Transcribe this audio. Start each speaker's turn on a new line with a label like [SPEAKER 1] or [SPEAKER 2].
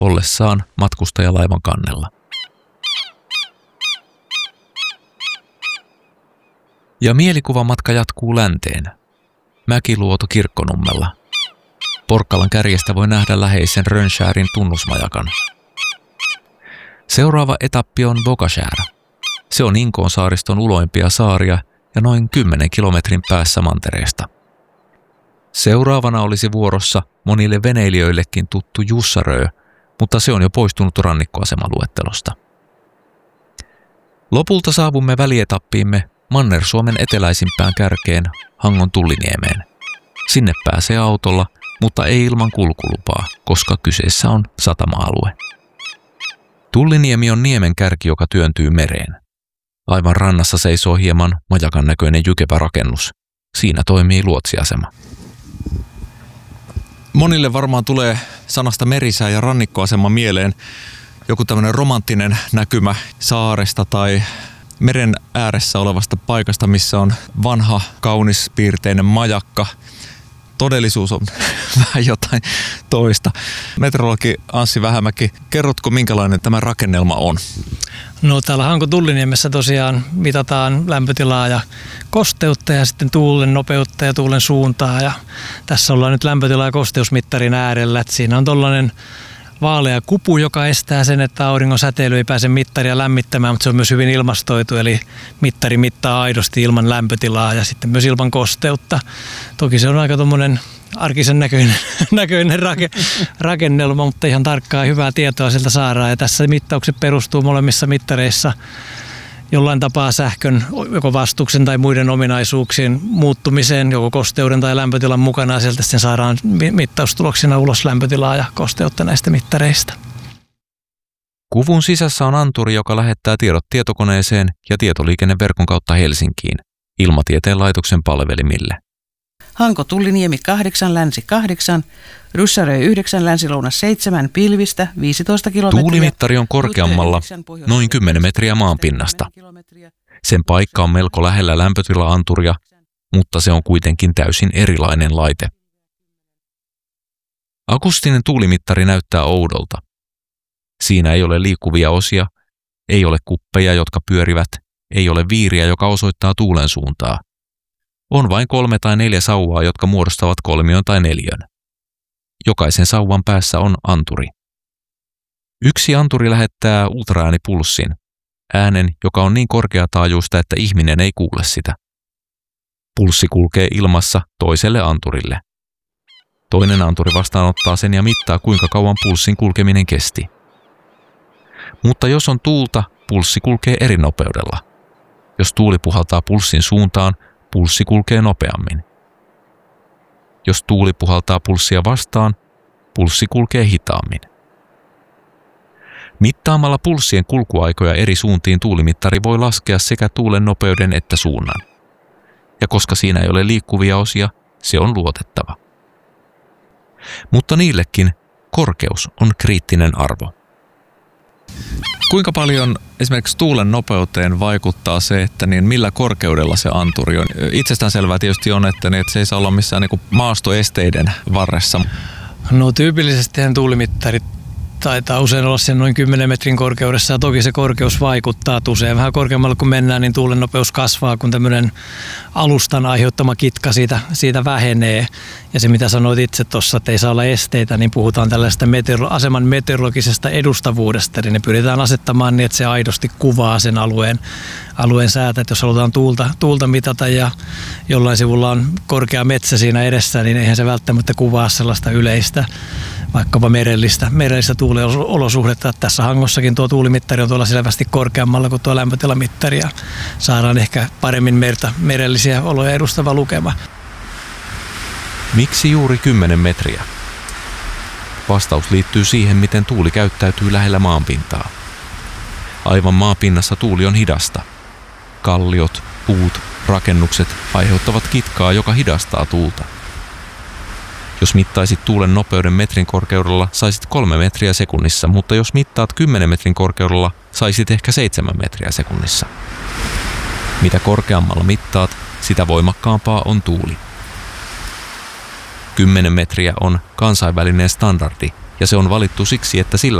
[SPEAKER 1] ollessaan matkustajalaivan kannella. Ja mielikuvamatka jatkuu länteen. Mäkiluoto Kirkkonummella. Porkkalan kärjestä voi nähdä läheisen Rönnskärin tunnusmajakan. Seuraava etappi on Bokashär. Se on Inkoon saariston uloimpia saaria ja noin 10 kilometrin päässä mantereesta. Seuraavana olisi vuorossa monille veneilijöillekin tuttu Jussarö, mutta se on jo poistunut rannikkoasemaluettelosta. Lopulta saavumme välietappiimme Manner-Suomen eteläisimpään kärkeen Hangon Tulliniemeen. Sinne pääsee autolla, mutta ei ilman kulkulupaa, koska kyseessä on satama-alue. Tulliniemi on niemen kärki, joka työntyy mereen. Aivan rannassa seisoo hieman majakan näköinen jykevä rakennus. Siinä toimii luotsiasema. Monille varmaan tulee sanasta merisää ja rannikkoasema mieleen joku tämmöinen romanttinen näkymä saaresta tai meren ääressä olevasta paikasta, missä on vanha, kaunispiirteinen majakka. Todellisuus on vähän jotain toista. Meteorologi Anssi Vähämäki, kerrotko minkälainen tämä rakennelma on?
[SPEAKER 2] No täällä Hanko Tulliniemessä tosiaan mitataan lämpötilaa ja kosteutta ja sitten tuulen nopeutta ja tuulen suuntaa. Ja tässä ollaan nyt lämpötila- ja kosteusmittarin äärellä. Että siinä on tollainen vaalea kupu, joka estää sen, että auringon säteily ei pääse mittaria lämmittämään, mutta se on myös hyvin ilmastoitu, eli mittari mittaa aidosti ilman lämpötilaa ja sitten myös ilman kosteutta. Toki se on aika tuommoinen arkisen näköinen rakennelma, mutta ihan tarkkaa hyvää tietoa sieltä saadaan. Ja tässä mittaukset perustuu molemmissa mittareissa jollain tapaa sähkön joko vastuksen tai muiden ominaisuuksien muuttumiseen, joko kosteuden tai lämpötilan mukana. Sieltä sitten saadaan mittaustuloksena ulos lämpötilaa ja kosteutta näistä mittareista.
[SPEAKER 1] Kuvun sisässä on anturi, joka lähettää tiedot tietokoneeseen ja tietoliikenneverkon kautta Helsinkiin, Ilmatieteen laitoksen palvelimille.
[SPEAKER 3] Hanko Tulliniemi 8, länsi 8, Ryssärö 9, länsi-lounas 7, pilvistä 15 kilometriä.
[SPEAKER 1] Tuulimittari on korkeammalla noin 10 metriä maanpinnasta. Sen paikka on melko lähellä lämpötila-anturia, mutta se on kuitenkin täysin erilainen laite. Akustinen tuulimittari näyttää oudolta. Siinä ei ole liikkuvia osia, ei ole kuppeja, jotka pyörivät, ei ole viiriä, joka osoittaa tuulen suuntaa. On vain 3 tai 4 sauvaa, jotka muodostavat kolmion tai neliön. Jokaisen sauvan päässä on anturi. Yksi anturi lähettää ultraäänipulssin, äänen, joka on niin korkeataajuista, että ihminen ei kuule sitä. Pulssi kulkee ilmassa toiselle anturille. Toinen anturi vastaanottaa sen ja mittaa, kuinka kauan pulssin kulkeminen kesti. Mutta jos on tuulta, pulssi kulkee eri nopeudella. Jos tuuli puhaltaa pulssin suuntaan, pulssi kulkee nopeammin. Jos tuuli puhaltaa pulssia vastaan, pulssi kulkee hitaammin. Mittaamalla pulssien kulkuaikoja eri suuntiin tuulimittari voi laskea sekä tuulen nopeuden että suunnan. Ja koska siinä ei ole liikkuvia osia, se on luotettava. Mutta niillekin korkeus on kriittinen arvo. Kuinka paljon esimerkiksi tuulen nopeuteen vaikuttaa se, että millä korkeudella se anturi on? Itsestäänselvää tietysti on, että se ei saa olla missään maastoesteiden varressa.
[SPEAKER 2] No tyypillisesti tuulimittarit taitaa usein olla sen noin 10 metrin korkeudessa ja toki se korkeus vaikuttaa. Usein vähän korkeammalla kun mennään, niin tuulen nopeus kasvaa, kun tämmöinen alustan aiheuttama kitka siitä vähenee. Ja se mitä sanoit itse tuossa, että ei saa olla esteitä, niin puhutaan tällaista aseman meteorologisesta edustavuudesta. Eli ne pyritään asettamaan niin, että se aidosti kuvaa sen alueen säätä. Että jos halutaan tuulta mitata ja jollain sivulla on korkea metsä siinä edessä, niin eihän se välttämättä kuvaa sellaista yleistä vaikkapa merellistä tuuliolosuhdetta. Tässä Hangossakin tuo tuulimittari on tuolla selvästi korkeammalla kuin tuo lämpötilamittari ja saadaan ehkä paremmin merellisiä oloja edustava lukema.
[SPEAKER 1] Miksi juuri 10 metriä? Vastaus liittyy siihen, miten tuuli käyttäytyy lähellä maanpintaa. Aivan maapinnassa tuuli on hidasta. Kalliot, puut, rakennukset aiheuttavat kitkaa, joka hidastaa tuulta. Jos mittaisit tuulen nopeuden metrin korkeudella, saisit 3 metriä sekunnissa, mutta jos mittaat 10 metrin korkeudella, saisit ehkä 7 metriä sekunnissa. Mitä korkeammalla mittaat, sitä voimakkaampaa on tuuli. 10 metriä on kansainvälinen standardi, ja se on valittu siksi, että sillä